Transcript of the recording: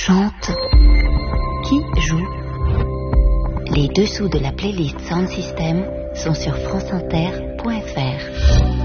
chante? Qui joue? Les dessous de la playlist Sound System sont sur franceinter.fr.